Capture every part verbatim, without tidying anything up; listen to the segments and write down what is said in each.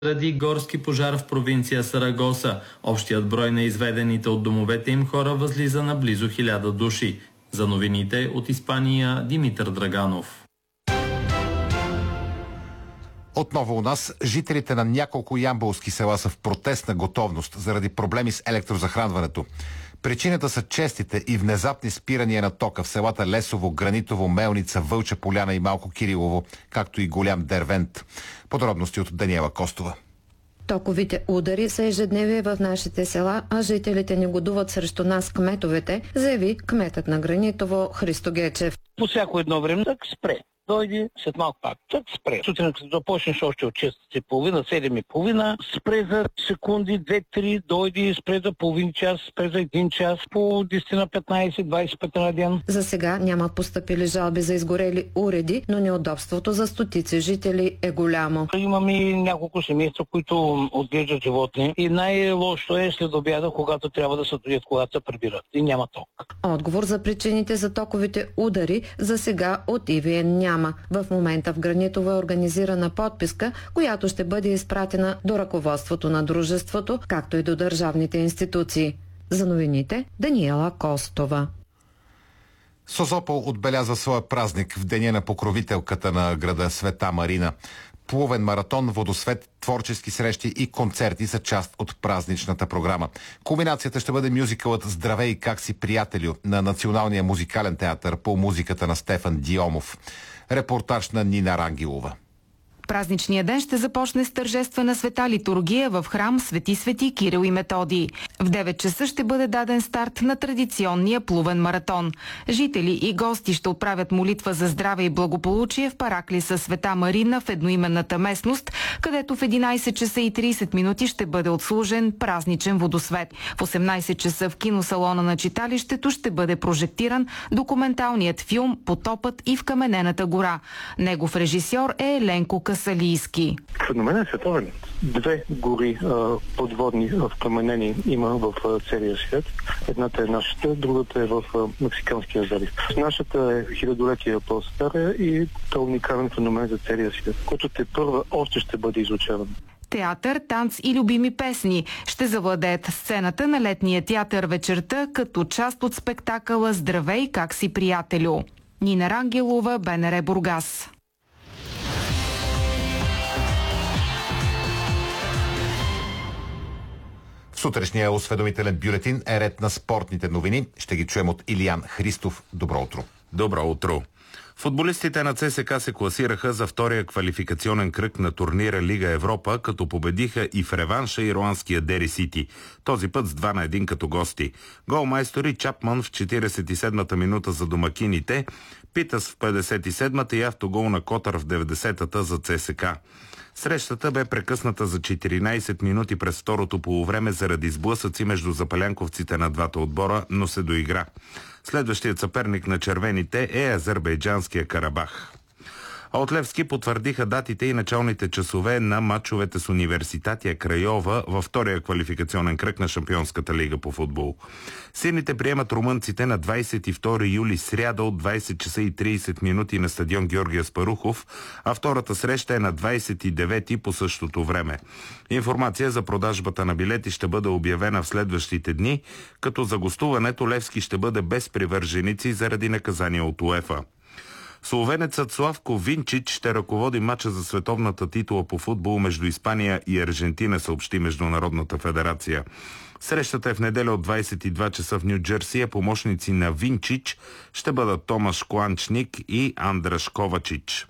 заради горски пожар в провинция Сарагоса. Общият брой на изведените от домовете им хора възлиза на близо хиляда души. За новините от Испания, Димитър Драганов. Отново у нас жителите на няколко ямболски села са в протестна готовност заради проблеми с електрозахранването. Причината са честите и внезапни спирания на тока в селата Лесово, Гранитово, Мелница, Вълча поляна и Малко Кирилово, както и Голям Дервент. Подробности от Даниела Костова. Токовите удари са ежедневие в нашите села, а жителите негодуват срещу нас, кметовете, заяви кметът на Гранитово Христо Гечев. По всяко едно време так спре. Дойде, след малко пак, так спре. Сутрин, като започнеш още от шест и половина, седем и половина, спре за секунди, две-три, дойде, спре за половин час, спре за един час, по десет на петнайсет двайсет пъти на ден. За сега няма постъпили жалби за изгорели уреди, но неудобството за стотици жители е голямо. Имаме няколко семейства, които отглеждат животни и най-лошо е след обяда, когато трябва да се отидат, когато се прибират и няма ток. Отговор за причините за токовите удари за сега от И Ви Ен няма. В момента в Гранитово е организирана подписка, която ще бъде изпратена до ръководството на дружеството, както и до държавните институции. За новините Даниела Костова. Созопол отбеляза своя празник в деня на покровителката на града Света Марина. Плувен маратон, водосвет, творчески срещи и концерти са част от празничната програма. Кулминацията ще бъде мюзикълът "Здравей, как си, приятелю" на Националния музикален театър по музиката на Стефан Диомов. Репортаж на Нина Рангелова. Празничният ден ще започне с тържествена света литургия в храм Свети Свети Кирил и Методий. В девет часа ще бъде даден старт на традиционния плувен маратон. Жители и гости ще отправят молитва за здраве и благополучие в параклиса Света Марина в едноименната местност, където в единайсет часа и трийсет минути ще бъде отслужен празничен водосвет. В осемнайсет часа в киносалона на читалището ще бъде прожектиран документалният филм "Потопът и в каменената гора". Негов режисьор е Еленко Касалийски. Феноменът е световен. Две гори а, подводни вкаменени има в а, целия свят. Едната е нашата, другата е в а, Мексиканския залив. Нашата е хилядолетия по-стара и то е уникален феномен за целия свят, който те първа още ще бъде изучаван. Театър, танц и любими песни ще завладеят сцената на летния театър вечерта като част от спектакъла "Здравей, как си, приятелю". Нина Рангелова, Б Н Р Бургас. Сутрешния осведомителен бюлетин е ред на спортните новини. Ще ги чуем от Илиян Христов. Добро утро. Добро утро. Футболистите на Це Ес Ка се класираха за втория квалификационен кръг на турнира Лига Европа, като победиха и в реванша ирландския Дери Сити. Този път с два на един като гости. Голмайстори Чапман в четирийсет и седмата минута за домакините, Питас в петдесет и седмата и автогол на Котър в деветдесетата за Це Ес Ка. Срещата бе прекъсната за четиринайсет минути през второто полувреме заради сблъсъци между запалянковците на двата отбора, но се доигра. Следващият съперник на червените е азербайджанския Карабах. А от Левски потвърдиха датите и началните часове на матчовете с Университатия Крайова във втория квалификационен кръг на Шампионската лига по футбол. Сините приемат румънците на двайсет и втори юли, сряда от двайсет часа и трийсет минути на стадион Георги Аспарухов, а втората среща е на двайсет и девети по същото време. Информация за продажбата на билети ще бъде обявена в следващите дни, като за гостуването Левски ще бъде без привърженици заради наказание от УЕФА. Словенецът Славко Винчич ще ръководи мача за световната титла по футбол между Испания и Аржентина, съобщи Международната федерация. Срещата е в неделя от двайсет и два часа в Ню Джерси, а помощници на Винчич ще бъдат Томаш Кланчник и Андраш Ковачич.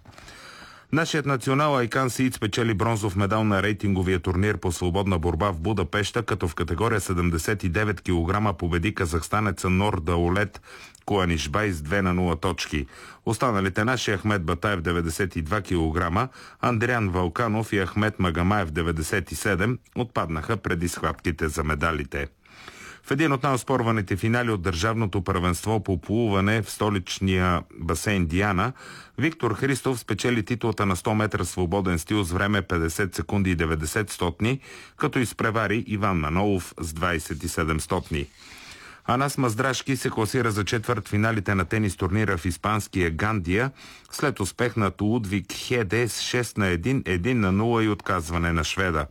Нашият национал Айкан Сиит спечели бронзов медал на рейтинговия турнир по свободна борба в Будапеща, като в категория седемдесет и девет килограма победи казахстанеца Нор Даулет Куанишбай с две на нула точки. Останалите наши Ахмед Батаев деветдесет и два килограма, Андриан Валканов и Ахмед Магамаев деветдесет и седем отпаднаха преди схватките за медалите. В един от най-оспорваните финали от държавното първенство по плуване в столичния басейн Диана, Виктор Христов спечели титлата на сто метра свободен стил с време петдесет секунди и деветдесет стотни, като изпревари Иван Манолов с двайсет и седем стотни. Анас Маздрашки се класира за четвърт финалите на тенис турнира в испанския Гандия след успех над Лудвиг Хеде с шест на едно, едно на нула и отказване на шведа.